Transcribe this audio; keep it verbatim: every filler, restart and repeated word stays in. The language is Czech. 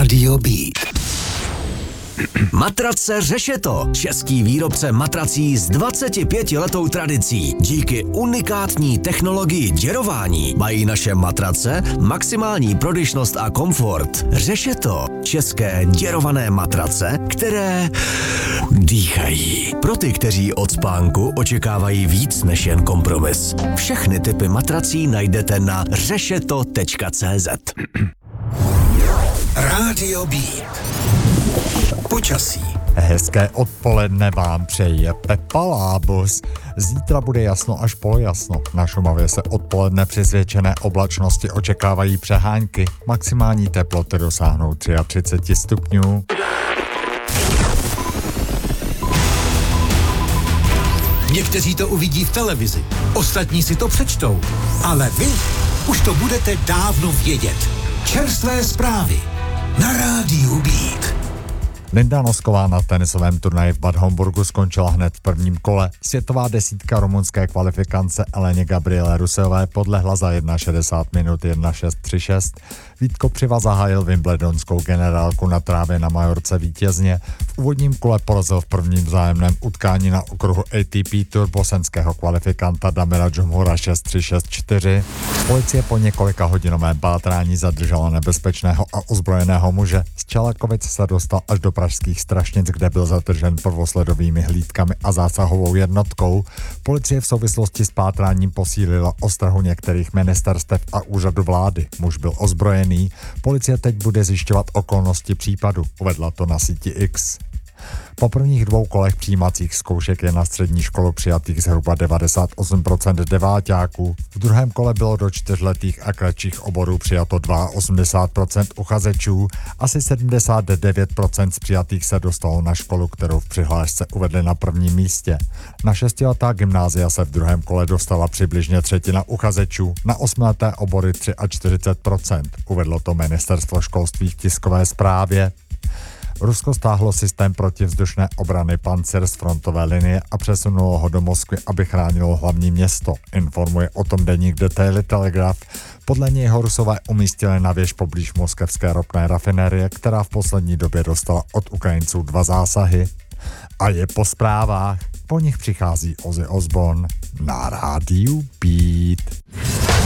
Rádio Beat. Matrace Řešeto, český výrobce matrací s dvacetipětiletou tradicí. Díky unikátní technologii děrování mají naše matrace maximální prodyšnost a komfort. Řešeto, české děrované matrace, které dýchají. Pro ty, kteří od spánku očekávají víc než jen kompromis. Všechny typy matrací najdete na řešeto tečka cé zet. Rádio Beat. Počasí. Hezké odpoledne vám přeje Pepa Lábus. Zítra bude jasno až polojasno. Na Šumavě se odpoledne při zvětšené oblačnosti očekávají přehánky. Maximální teploty dosáhnou třicet tři stupňů. Někteří to uvidí v televizi, ostatní si to přečtou. Ale vy už to budete dávno vědět. Čerstvé zprávy na Rádiu Beat. Linda Nosková na tenisovém turnaji v Bad Homburgu skončila hned v prvním kole. Světová desítka rumunské kvalifikance Eleně Gabriele Rusové podlehla za šedesát jedna minut jedna šest tři šest. Vít Kopřiva zahájil wimbledonskou generálku na trávě na Majorce vítězně. V úvodním kole porazil v prvním vzájemném utkání na okruhu A T P Tour bosenského kvalifikanta Damira Džumhura šest tři šest čtyři. Policie po několika hodinovém pátrání zadržela nebezpečného a ozbrojeného muže. Z Čelakovic se dostal až do pražských Strašnic, kde byl zadržen prvosledovými hlídkami a zásahovou jednotkou. Policie v souvislosti s pátráním posílila ostrahu některých ministerstev a úřadu vlády. Muž byl ozbrojený. Policie teď bude zjišťovat okolnosti případu, uvedla to na síti X. Po prvních dvou kolech přijímacích zkoušek je na střední školu přijatých zhruba devadesát osm procent deváťáků. V druhém kole bylo do čtyřletých a kratších oborů přijato osmdesát dva procent uchazečů. Asi sedmdesát devět procent z přijatých se dostalo na školu, kterou v přihlášce uvedli na prvním místě. Na šestiletá gymnázia se v druhém kole dostala přibližně třetina uchazečů, na osmileté obory čtyřicet tři procent, uvedlo to ministerstvo školství v tiskové zprávě. Rusko stáhlo systém protivzdušné obrany Pancir z frontové linie a přesunulo ho do Moskvy, aby chránilo hlavní město. Informuje o tom deník The Daily Telegraph. Podle něj ho Rusové umístili na věž poblíž moskevské ropné rafinérie, která v poslední době dostala od Ukrajinců dva zásahy. A je po zprávách. Po nich přichází Ozzy Osbourne na Rádiu Beat.